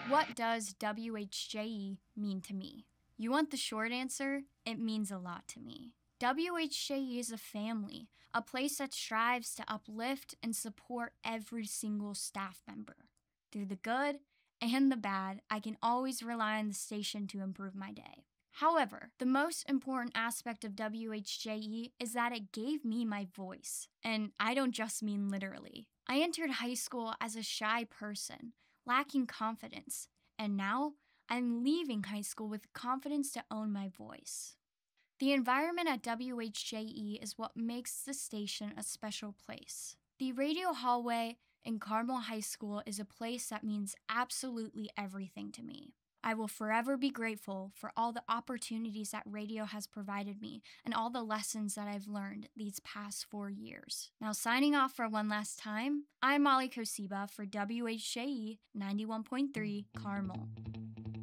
What does WHJE mean to me? You want the short answer? It means a lot to me. WHJE is a family, a place that strives to uplift and support every single staff member. Through the good and the bad, I can always rely on the station to improve my day. However, the most important aspect of WHJE is that it gave me my voice. And I don't just mean literally. I entered high school as a shy person, lacking confidence, and now I'm leaving high school with confidence to own my voice. The environment at WHJE is what makes the station a special place. The radio hallway in Carmel High School is a place that means absolutely everything to me. I will forever be grateful for all the opportunities that radio has provided me and all the lessons that I've learned these past 4 years. Now, signing off for one last time, I'm Molly Kosiba for WHJE 91.3 Carmel.